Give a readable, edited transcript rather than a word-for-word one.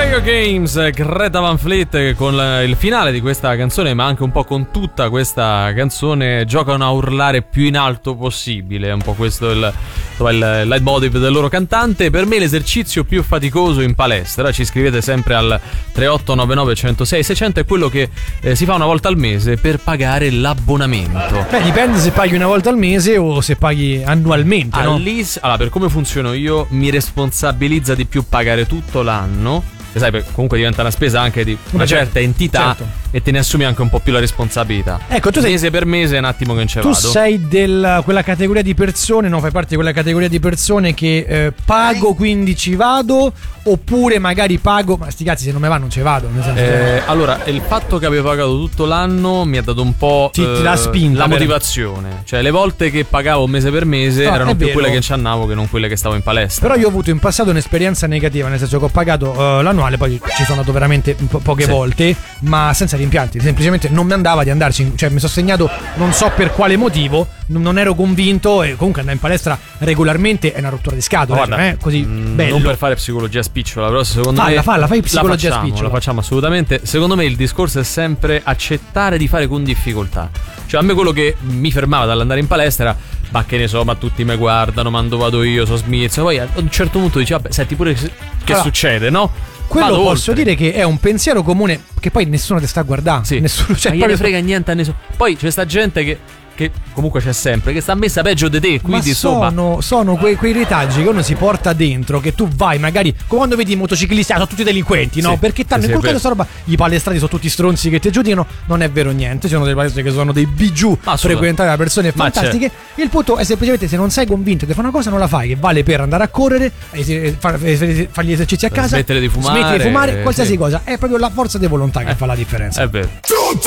Video Games, Greta Van Fleet, con il finale di questa canzone, ma anche un po' con tutta questa canzone, giocano a urlare più in alto possibile. È un po' questo il leitmotiv del loro cantante. Per me l'esercizio più faticoso in palestra, ci scrivete sempre al 3899 106 600, è quello che si fa una volta al mese per pagare l'abbonamento. Beh, dipende se paghi una volta al mese o se paghi annualmente, no? Allora, per come funziono io, mi responsabilizza di più pagare tutto l'anno. Sai, comunque diventa una spesa anche di una certa entità, certo. E te ne assumi anche un po' più la responsabilità. Ecco, tu sei, mese per mese è un attimo che non ce vado. Tu sei quella categoria di persone, no? Fai parte di quella categoria di persone che pago quindi ci vado, oppure magari pago, ma sti cazzi, se non me va non ci vado, nel senso allora, il fatto che avevo pagato tutto l'anno mi ha dato un po' la spinta, la motivazione. Cioè le volte che pagavo mese per mese erano più quelle che ci annavo che non quelle che stavo in palestra. Però io ho avuto in passato un'esperienza negativa, nel senso che ho pagato l'annuale, poi ci sono andato veramente poche volte, ma senza rimpianti, semplicemente non mi andava di andarci, cioè mi sono segnato, non so per quale motivo, non ero convinto, e comunque andare in palestra regolarmente è una rottura di scatole. Guarda, così bello. Non per fare psicologia spicciola, però secondo me fai psicologia spicciola. La facciamo assolutamente. Secondo me il discorso è sempre accettare di fare con difficoltà. Cioè a me quello che mi fermava dall'andare in palestra, ma che ne so, ma tutti mi guardano, ma dove vado io, so smizzo. Poi a un certo punto dici, vabbè, senti pure che succede, no? Quello posso dire che è un pensiero comune, che poi nessuno ti sta a guardare. Sì. Nessuno, cioè, non frega niente a nessuno. Poi c'è sta gente che comunque c'è sempre, che sta messa peggio di te, quindi sono quei retaggi che uno si porta dentro, che tu vai magari, come quando vedi i motociclisti, sono tutti delinquenti, no? Perché tanto inculcato questa roba, i palestrati sono tutti stronzi che ti giudicano. Non è vero niente, ci sono delle palestre che sono dei bijou frequentati da persone fantastiche. Il punto è semplicemente, se non sei convinto che fai una cosa non la fai, che vale per andare a correre, fare gli esercizi a casa, smettere di fumare, qualsiasi cosa. È proprio la forza di volontà che fa la differenza. È vero.